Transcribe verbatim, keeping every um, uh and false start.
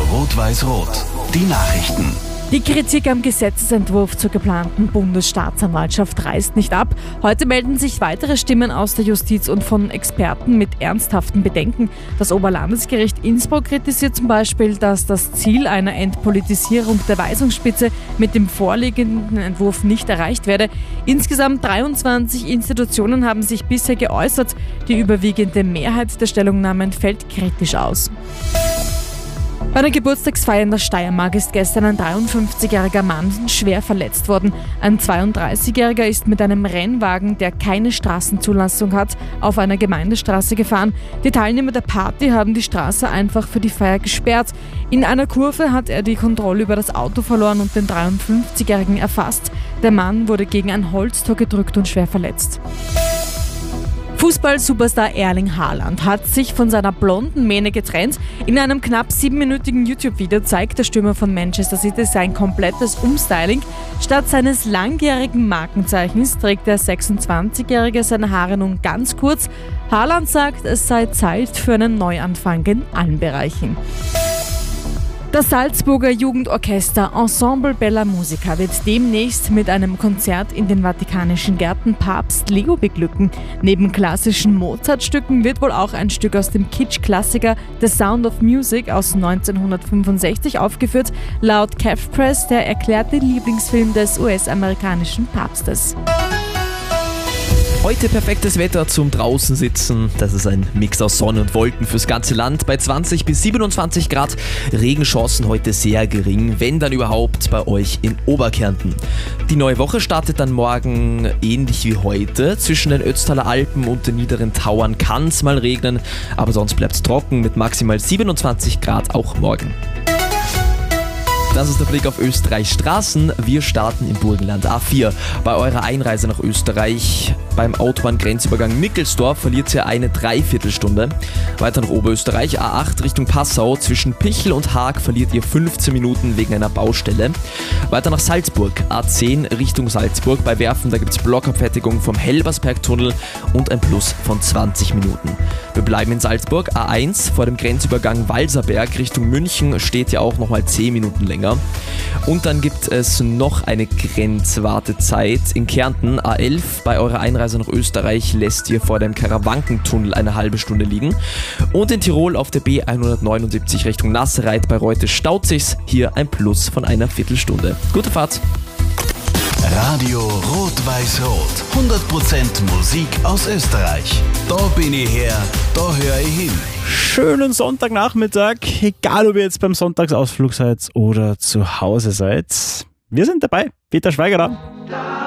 Rot-Weiß-Rot. Die Nachrichten. Die Kritik am Gesetzesentwurf zur geplanten Bundesstaatsanwaltschaft reißt nicht ab. Heute melden sich weitere Stimmen aus der Justiz und von Experten mit ernsthaften Bedenken. Das Oberlandesgericht Innsbruck kritisiert zum Beispiel, dass das Ziel einer Entpolitisierung der Weisungsspitze mit dem vorliegenden Entwurf nicht erreicht werde. Insgesamt dreiundzwanzig Institutionen haben sich bisher geäußert. Die überwiegende Mehrheit der Stellungnahmen fällt kritisch aus. Bei einer Geburtstagsfeier in der Steiermark ist gestern ein dreiundfünfzigjähriger Mann schwer verletzt worden. Ein zweiunddreißigjähriger ist mit einem Rennwagen, der keine Straßenzulassung hat, auf einer Gemeindestraße gefahren. Die Teilnehmer der Party haben die Straße einfach für die Feier gesperrt. In einer Kurve hat er die Kontrolle über das Auto verloren und den dreiundfünfzigjährigen erfasst. Der Mann wurde gegen ein Holztor gedrückt und schwer verletzt. Fußball-Superstar Erling Haaland hat sich von seiner blonden Mähne getrennt. In einem knapp siebenminütigen YouTube-Video zeigt der Stürmer von Manchester City sein komplettes Umstyling. Statt seines langjährigen Markenzeichens trägt der sechsundzwanzigjährige seine Haare nun ganz kurz. Haaland sagt, es sei Zeit für einen Neuanfang in allen Bereichen. Das Salzburger Jugendorchester Ensemble Bella Musica wird demnächst mit einem Konzert in den vatikanischen Gärten Papst Leo beglücken. Neben klassischen Mozart-Stücken wird wohl auch ein Stück aus dem Kitsch-Klassiker The Sound of Music aus neunzehnhundertfünfundsechzig aufgeführt. Laut Kev Press der erklärte Lieblingsfilm des U S-amerikanischen Papstes. Heute perfektes Wetter zum draußen sitzen. Das ist ein Mix aus Sonne und Wolken fürs ganze Land. Bei zwanzig bis siebenundzwanzig Grad. Regenchancen heute sehr gering, wenn dann überhaupt bei euch in Oberkärnten. Die neue Woche startet dann morgen ähnlich wie heute. Zwischen den Ötztaler Alpen und den niederen Tauern kann es mal regnen, aber sonst bleibt es trocken mit maximal siebenundzwanzig Grad auch morgen. Das ist der Blick auf Österreichs Straßen. Wir starten im Burgenland A vier. Bei eurer Einreise nach Österreich beim Autobahngrenzübergang Mickelsdorf verliert ihr eine Dreiviertelstunde. Weiter nach Oberösterreich A acht Richtung Passau. Zwischen Pichel und Haag verliert ihr fünfzehn Minuten wegen einer Baustelle. Weiter nach Salzburg A zehn Richtung Salzburg. Bei Werfen, da gibt es Blockabfertigung vom Helbersbergtunnel und ein Plus von zwanzig Minuten. Wir bleiben in Salzburg A eins vor dem Grenzübergang Walserberg Richtung München steht ja auch nochmal zehn Minuten länger. Und dann gibt es noch eine Grenzwartezeit in Kärnten A elf. Bei eurer Einreise nach Österreich lässt ihr vor dem Karawankentunnel eine halbe Stunde liegen. Und in Tirol auf der B hundertneunundsiebzig Richtung Nassereit bei Reute-Stauzigs hier ein Plus von einer Viertelstunde. Gute Fahrt! Radio Rot-Weiß-Rot. hundert Prozent Musik aus Österreich. Da bin ich her, da höre ich hin. Schönen Sonntagnachmittag, egal ob ihr jetzt beim Sonntagsausflug seid oder zu Hause seid. Wir sind dabei, Peter Schweiger da.